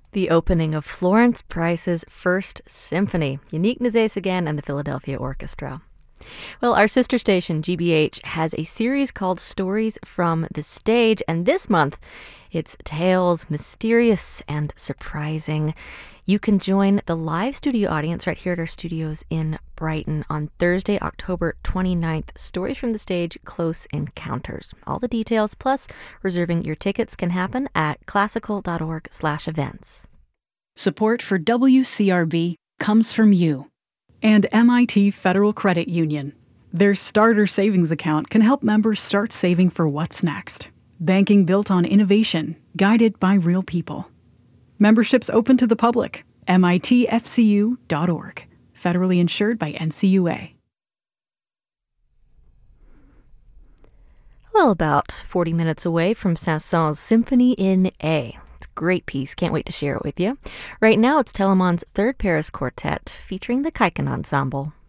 The opening of Florence Price's First Symphony, Yannick Nézet-Séguin and the Philadelphia Orchestra. Well, our sister station, GBH, has a series called Stories from the Stage, and this month it's tales mysterious and surprising. You can join the live studio audience right here at our studios in Brighton on Thursday, October 29th. Stories from the Stage, Close Encounters. All the details, plus reserving your tickets, can happen at classical.org/events. Support for WCRB comes from you and MIT Federal Credit Union. Their starter savings account can help members start saving for what's next. Banking built on innovation, guided by real people. Membership's open to the public. MITFCU.org. Federally insured by NCUA. Well, about 40 minutes away from Saint-Saëns' Symphony in A. It's a great piece. Can't wait to share it with you. Right now, it's Telemann's Third Paris Quartet featuring the Kaiken Ensemble.